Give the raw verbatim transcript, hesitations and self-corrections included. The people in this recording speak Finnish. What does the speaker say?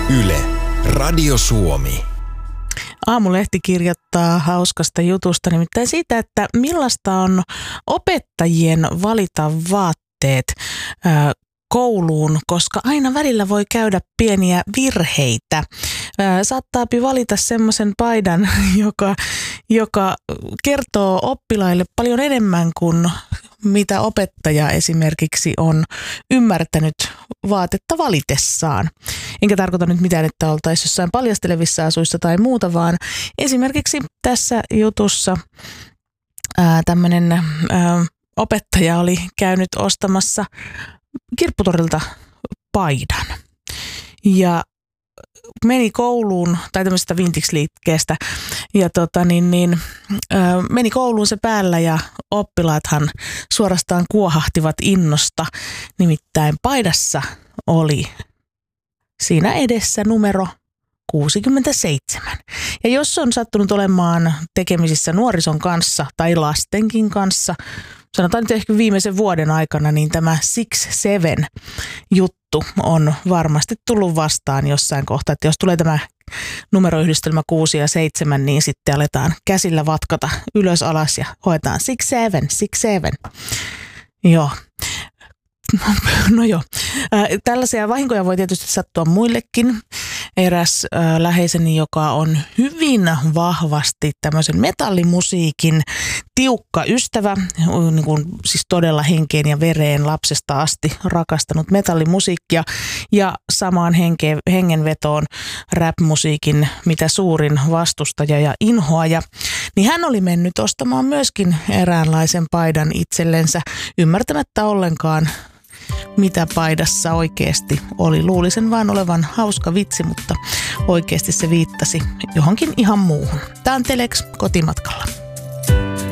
Yle, Radio Suomi. Aamulehti kirjoittaa hauskasta jutusta, nimittäin siitä, että millaista on opettajien valita vaatteet ää, kouluun, koska aina välillä voi käydä pieniä virheitä. Ää, saattaapi valita semmoisen paidan, joka, joka kertoo oppilaille paljon enemmän kuin mitä opettaja esimerkiksi on ymmärtänyt vaatetta valitessaan. Enkä tarkoita nyt mitään, että oltaisiin jossain paljastelevissa asuissa tai muuta, vaan esimerkiksi tässä jutussa tämmöinen opettaja oli käynyt ostamassa kirpputorilta paidan ja meni kouluun, tai tämmöisestä Vintage-liikkeestä, ja tota niin, niin, ö, meni kouluun se päällä, ja oppilaathan suorastaan kuohahtivat innosta. Nimittäin paidassa oli siinä edessä numero kuusikymmentäseitsemän. Ja jos on sattunut olemaan tekemisissä nuorison kanssa tai lastenkin kanssa, sanotaan nyt ehkä viimeisen vuoden aikana, niin tämä six seven juttu on varmasti tullut vastaan jossain kohtaa. Että jos tulee tämä numeroyhdistelmä kuusi ja seitsemän, niin sitten aletaan käsillä vatkata ylös alas ja hoetaan six seven, six seven. Joo. No joo. Tällaisia vahinkoja voi tietysti sattua muillekin. Eräs äh, läheiseni, joka on hyvin vahvasti tämmöisen metallimusiikin tiukka ystävä, niin kuin, siis todella henkeen ja vereen lapsesta asti rakastanut metallimusiikkia ja samaan henke, hengenvetoon rap-musiikin mitä suurin vastustaja ja inhoaja, niin hän oli mennyt ostamaan myöskin eräänlaisen paidan itsellensä ymmärtämättä ollenkaan, mitä paidassa oikeasti oli. Luulisin vaan olevan hauska vitsi, mutta oikeasti se viittasi johonkin ihan muuhun. Tämä on Telex kotimatkalla.